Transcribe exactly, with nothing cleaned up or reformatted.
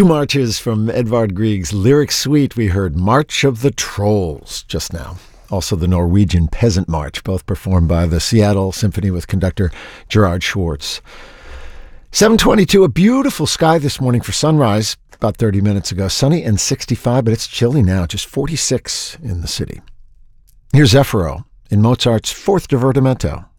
Two marches from Edvard Grieg's lyric suite. We heard March of the Trolls just now. Also the Norwegian Peasant March, both performed by the Seattle Symphony with conductor Gerard Schwartz. seven twenty-two, a beautiful sky this morning for sunrise about thirty minutes ago. Sunny and sixty-five, but it's chilly now, just forty-six in the city. Here's Zeffiro in Mozart's Fourth Divertimento.